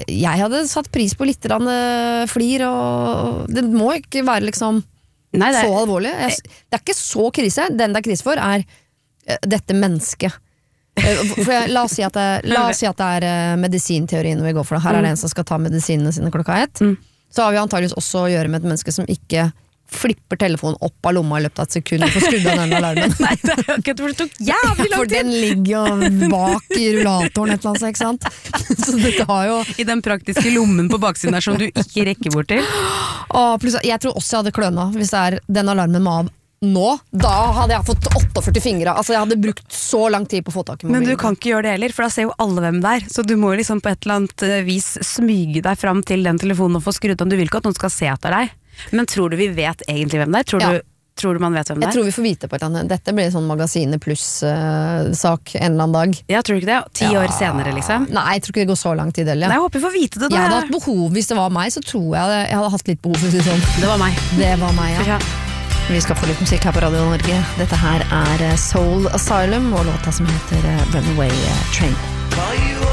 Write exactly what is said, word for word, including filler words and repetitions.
jeg hadde satt pris på litt grann, uh, flir, og det må ikke være liksom Nei, det er, så alvorlig. Jeg, det er ikke så krise. Den det er krise for, er uh, dette mennesket. Uh, for jeg, la, oss si at det, la oss si at det er uh, medisinteorien vi går for. Her er det en som skal ta medisinene sine klokka ett. Mm. Så har vi antageligvis også å gjøre med et menneske som ikke flipper telefonen opp av lomma i løpet av et sekund og får skrudd av den alarmen. Nei, det er jo ikke for det tok jævlig lang tid. For den ligger bak i rullatoren et eller annet, ikke sant? Så det tar jo... I den praktiske lommen på baksiden der som du ikke rekker bort til. Åh, plus, jeg tror også jeg hadde kløna hvis det er den alarmen må av nå. Da hadde jeg fått førtiåtte fingre. Altså jeg hadde brukt så lang tid på å få tak i mobilen. Men du kan ikke gjøre det heller, for da ser jo alle hvem det er. Så du må jo liksom på et eller annet vis smyge deg fram til den telefonen og få skrudd om. Du vil ikke at noen skal se etter deg. Men tror du vi vet egentlig hvem det er? Tror, ja. du, tror du man vet hvem det er? Jeg tror vi får vite på et eller annet. Dette blir sånn Magasinet pluss-sak uh, en eller annen dag. Ja, tror du ikke det? Ti ja. år senere liksom? Nei, jeg tror ikke det går så lang tid heller. Nei, jeg håper vi får vite det da. Jeg hadde hatt behov, hvis det var meg, så tror jeg jeg hadde hatt litt behov for å si sånn. Det var meg. Det var meg, ja. Vi skal få litt musikk her på Radio Norge. Dette her er Soul Asylum og låta som heter Runaway Train.